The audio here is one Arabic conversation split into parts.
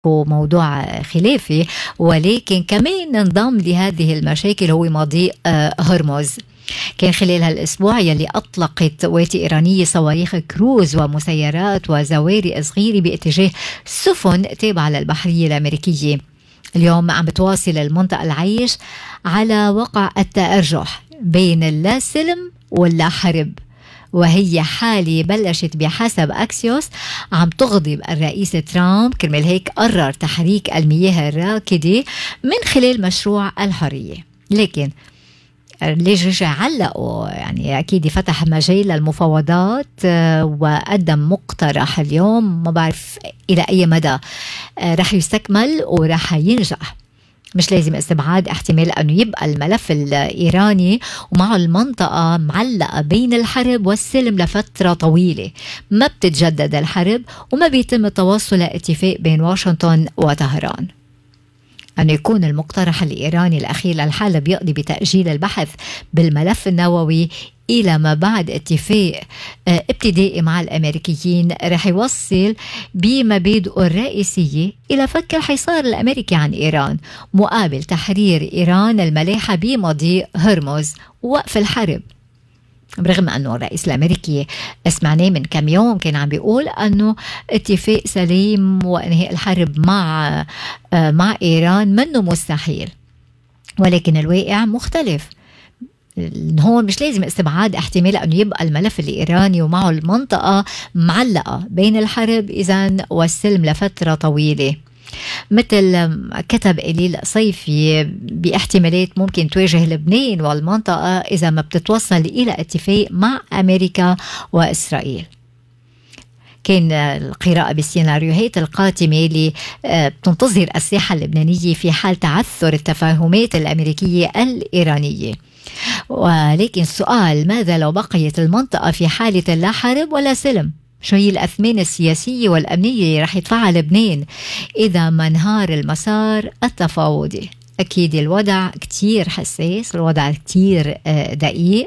موضوع خلافي، ولكن كمان انضم لهذه المشاكل هو مضيق هرمز. كان خلال هالأسبوع يلي أطلقت قوات إيرانية صواريخ كروز ومسيرات وزوارق صغيرة باتجاه سفن تابعة للبحرية الأمريكية. اليوم عم بتواصل المنطقة العيش على وقع التأرجح بين اللا سلم واللا حرب، وهي حالة بلشت بحسب أكسيوس عم تغضب الرئيس ترامب، كرمال هيك قرر تحريك المياه الراكدة من خلال مشروع الحرية. لكن ليش رجع علقوا؟ يعني أكيد فتح مجال للمفاوضات وقدم مقترح اليوم، ما بعرف إلى أي مدى رح يستكمل ورح ينجح. مش لازم استبعاد احتمال أنه يبقى الملف الإيراني ومع المنطقة معلقة بين الحرب والسلم لفترة طويلة، ما بتتجدد الحرب وما بيتم التوصل لاتفاق بين واشنطن وطهران. أن يكون المقترح الإيراني الأخير للحل بيقضي بتأجيل البحث بالملف النووي إلى ما بعد اتفاق ابتدائي مع الأمريكيين رح يوصل بمبادئه الرئيسية إلى فك الحصار الأمريكي عن إيران مقابل تحرير إيران الملاحة بمضيق هرمز ووقف الحرب. برغم أنه الرئيس الأمريكي سمعناه من كم يوم كان عم بيقول أنه اتفاق سليم وإنهاء الحرب مع إيران منه مستحيل، ولكن الواقع مختلف. هون مش لازم استبعاد احتمال أنه يبقى الملف الإيراني ومعه المنطقة معلقة بين الحرب إذن والسلم لفترة طويلة، مثل كتب إليل صيفي باحتمالات ممكن تواجه لبنان والمنطقة إذا ما بتتوصل إلى اتفاق مع أمريكا وإسرائيل. كان القراءة بالسيناريوهات القاتمة اللي بتنتظر الساحة اللبنانية في حال تعثر التفاهمات الأمريكية الإيرانية. ولكن السؤال، ماذا لو بقيت المنطقة في حالة لا حرب ولا سلم؟ شو هي الأثمان السياسية والأمنية اللي رح يدفعها لبنان إذا ما انهار المسار التفاوضي؟ أكيد الوضع كتير حساس، الوضع كتير دقيق،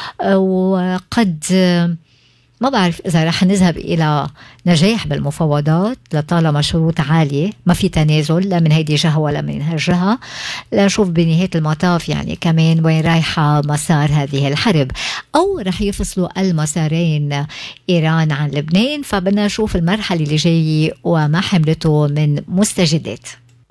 وقد ما بعرف إذا رح نذهب إلى نجاح بالمفاوضات لطالما شروط عالية، ما في تنازل لا من هيدي جهة ولا من هالجهة، لنشوف بنهاية المطاف يعني كمان وين رايحة مسار هذه الحرب، أو رح يفصلوا المسارين إيران عن لبنان. فبدنا نشوف المرحلة اللي جاية وما حملته من مستجدات.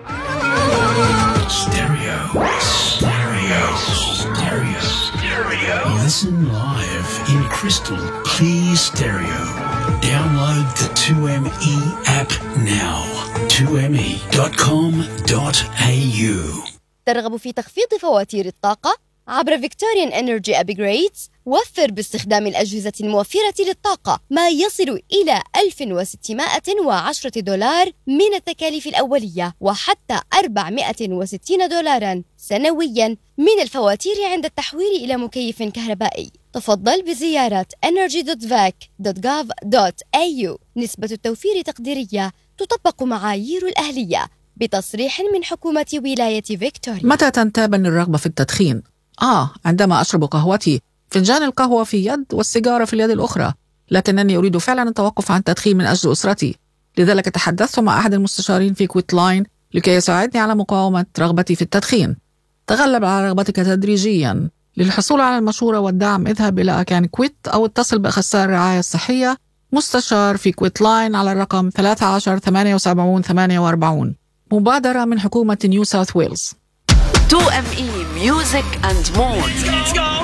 Listen live in crystal clear stereo. Download the 2ME app now. 2me.com.au. ترغب في تخفيض فواتير الطاقة عبر فيكتوريان إنرجي أبجريدز؟ وفر باستخدام الأجهزة الموفرة للطاقة ما يصل إلى $1,610 من التكاليف الأولية، وحتى $460 سنويا من الفواتير عند التحويل إلى مكيف كهربائي. تفضل بزيارة energy.vac.gov.au. نسبة التوفير تقديرية، تطبق معايير الأهلية بتصريح من حكومة ولاية فيكتوريا. متى تنتابني الرغبة في التدخين؟ عندما أشرب قهوتي، فنجان القهوة في يد والسيجارة في اليد الأخرى، لكنني أريد فعلا التوقف عن التدخين من أجل أسرتي. لذلك تحدثت مع أحد المستشارين في كويت لاين لكي يساعدني على مقاومة رغبتي في التدخين. تغلب على رغبتك تدريجيا. للحصول على المشورة والدعم اذهب إلى أكان كويت أو اتصل بأخصائي الرعاية الصحية مستشار في كويت لاين على الرقم 13 78 48. مبادرة من حكومة نيو ساوث ويلز. 2ME Music and More.